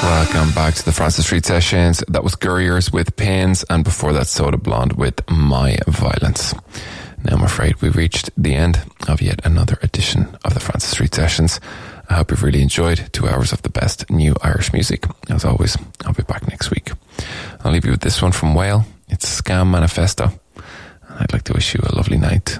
Welcome back to the Francis Street Sessions. That was Gurriers with Pins, and before that Soda Blonde with My Violence. Now I'm afraid we reached the end of yet another edition of the Francis Street Sessions. I hope you've really enjoyed 2 hours of the best new Irish music. As always, I'll be back next week. I'll leave you with this one from Whale. It's Scam Manifesto. And I'd like to wish you a lovely night.